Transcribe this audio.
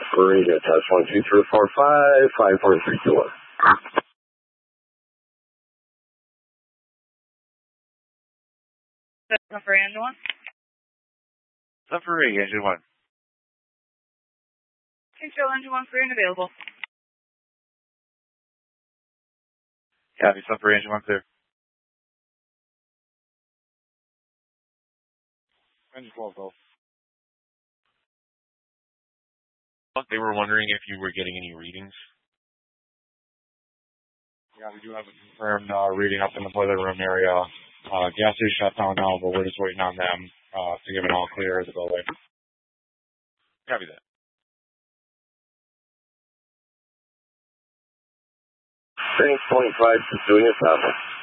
Radio test 12345 5434. For engine 1? For engine 1. Control engine 1 free and available. Copy, for engine 1 clear. Engine 12, go. They were wondering if you were getting any readings. Yeah, we do have a confirmed reading up in the boiler room area. Gas is shut down now, but we're just waiting on them to give an all clear to go away. Copy that. Thanks, 25, pursuing a 7.